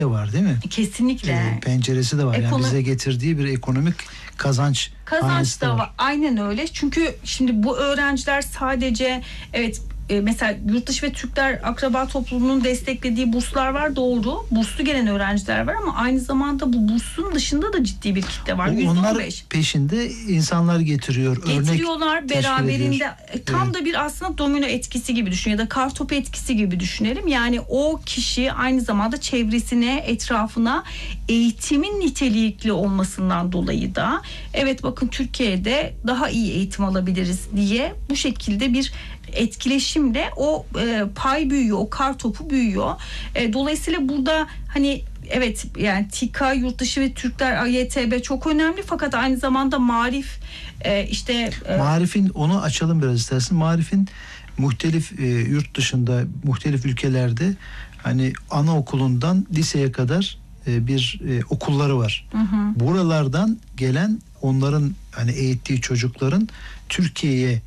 var değil mi? Kesinlikle. Penceresi de var. Yani bize getirdiği bir ekonomik kazanç da var. Aynen öyle. Çünkü şimdi bu öğrenciler sadece mesela Yurtdışı ve Türkler Akraba Topluluğu'nun desteklediği burslar var, doğru. Burslu gelen öğrenciler var ama aynı zamanda bu bursun dışında da ciddi bir kitle var. Onlar peşinde insanlar getiriyorlar beraberinde. Tam da bir aslında domino etkisi gibi düşün ya da kartopu etkisi gibi düşünelim. Yani o kişi aynı zamanda çevresine, etrafına eğitimin nitelikli olmasından dolayı da bakın Türkiye'de daha iyi eğitim alabiliriz diye bu şekilde bir etkileşimle o pay büyüyor, o kartopu büyüyor. Dolayısıyla burada hani yani TİKA, Yurtdışı ve Türkler, AYTB çok önemli fakat aynı zamanda Maarif Maarif'in, onu açalım biraz istersen. Maarif'in muhtelif yurt dışında, muhtelif ülkelerde hani anaokulundan liseye kadar bir okulları var. Hı hı. Buralardan gelen, onların hani eğittiği çocukların Türkiye'ye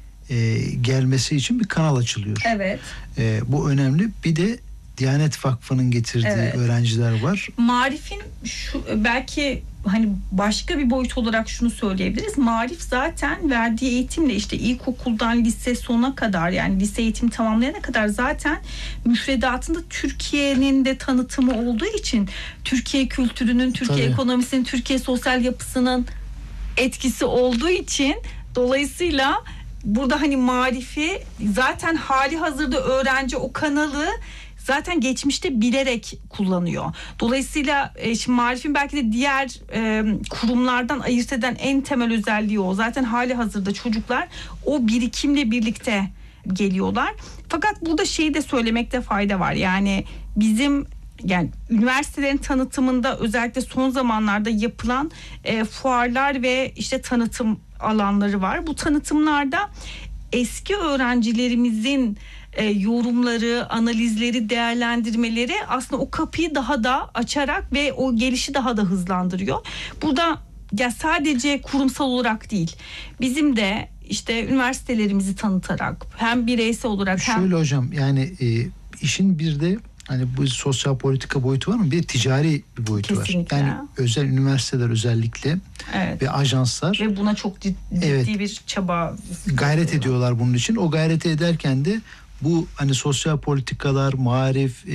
gelmesi için bir kanal açılıyor. Evet. Bu önemli. Bir de Diyanet Vakfı'nın getirdiği öğrenciler var. Maarif'in belki hani başka bir boyut olarak şunu söyleyebiliriz. Maarif zaten verdiği eğitimle ilkokuldan lise sonuna kadar, yani lise eğitimi tamamlayana kadar zaten müfredatında Türkiye'nin de tanıtımı olduğu için Türkiye kültürünün, Türkiye ekonomisinin, Türkiye sosyal yapısının etkisi olduğu için dolayısıyla burada hani Maarif'i zaten hali hazırda öğrenci o kanalı zaten geçmişte bilerek kullanıyor. Dolayısıyla şimdi Maarif'in belki de diğer kurumlardan ayırt eden en temel özelliği o. Zaten hali hazırda çocuklar o birikimle birlikte geliyorlar. Fakat burada şeyi de söylemekte fayda var. Yani bizim üniversitelerin tanıtımında özellikle son zamanlarda yapılan fuarlar ve tanıtım alanları var. Bu tanıtımlarda eski öğrencilerimizin yorumları, analizleri, değerlendirmeleri aslında o kapıyı daha da açarak ve o gelişi daha da hızlandırıyor. Burada sadece kurumsal olarak değil, bizim de üniversitelerimizi tanıtarak hem bireysel olarak şöyle hocam, yani işin bir de hani bu sosyal politika boyutu var mı? Bir de ticari bir boyutu kesinlikle var. Yani özel üniversiteler özellikle ve ajanslar ve buna çok ciddi bir çaba gayret ediyorlar bunun için. O gayreti ederken de bu hani sosyal politikalar, Maarif,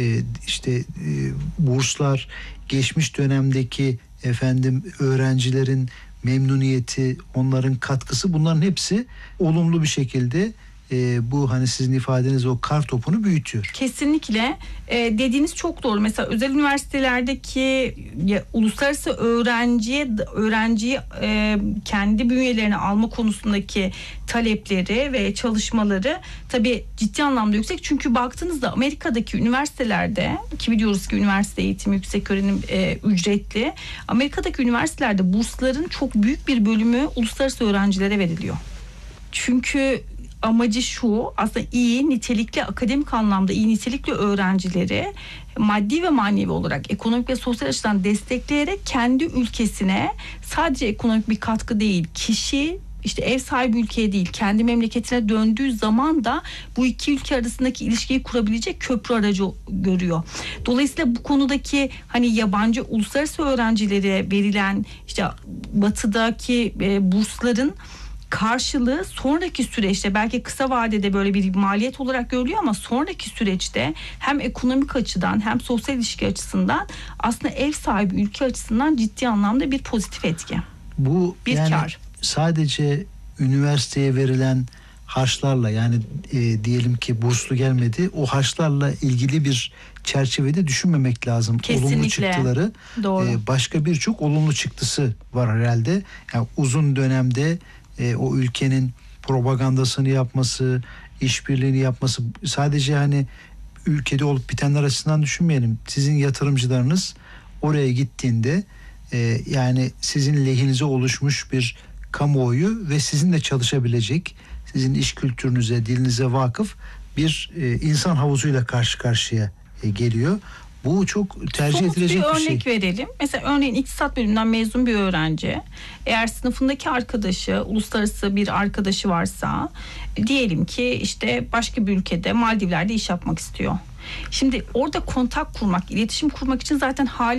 burslar, geçmiş dönemdeki öğrencilerin memnuniyeti, onların katkısı, bunların hepsi olumlu bir şekilde bu hani sizin ifadeniz o kar topunu büyütüyor. Kesinlikle. Dediğiniz çok doğru. Mesela özel üniversitelerdeki uluslararası öğrenciyi kendi bünyelerine alma konusundaki talepleri ve çalışmaları tabii ciddi anlamda yüksek. Çünkü baktığınızda Amerika'daki üniversitelerde, ki biliyoruz ki üniversite eğitimi, yüksek öğrenim ücretli. Amerika'daki üniversitelerde bursların çok büyük bir bölümü uluslararası öğrencilere veriliyor. Çünkü amacı şu, aslında iyi nitelikli, akademik anlamda iyi nitelikli öğrencileri maddi ve manevi olarak, ekonomik ve sosyal açıdan destekleyerek kendi ülkesine sadece ekonomik bir katkı değil, kişi ev sahibi ülkeye değil, kendi memleketine döndüğü zaman da bu iki ülke arasındaki ilişkiyi kurabilecek köprü aracı görüyor. Dolayısıyla bu konudaki hani yabancı uluslararası öğrencilere verilen batıdaki bursların karşılığı sonraki süreçte belki kısa vadede böyle bir maliyet olarak görülüyor ama sonraki süreçte hem ekonomik açıdan hem sosyal ilişki açısından aslında ev sahibi ülke açısından ciddi anlamda bir pozitif etki. Bu bir kar. Sadece üniversiteye verilen harçlarla, yani diyelim ki burslu gelmedi, o harçlarla ilgili bir çerçevede düşünmemek lazım. Kesinlikle. Olumlu çıktıları, başka birçok olumlu çıktısı var herhalde. Yani uzun dönemde o ülkenin propagandasını yapması, işbirliğini yapması, sadece hani ülkede olup bitenler açısından düşünmeyelim. Sizin yatırımcılarınız oraya gittiğinde yani sizin lehinize oluşmuş bir kamuoyu ve sizinle çalışabilecek, sizin iş kültürünüze, dilinize vakıf bir insan havuzuyla karşı karşıya geliyor. Bu çok tercih edilecek bir şey. Somut bir örnek verelim. Mesela örneğin iktisat bölümünden mezun bir öğrenci, eğer sınıfındaki arkadaşı, uluslararası bir arkadaşı varsa, diyelim ki başka bir ülkede, Maldivler'de iş yapmak istiyor. Şimdi orada kontak kurmak, iletişim kurmak için zaten hali